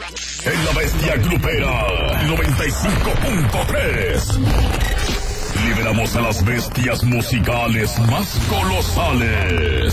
En la Bestia Grupera 95.3. Liberamos a las bestias musicales más colosales.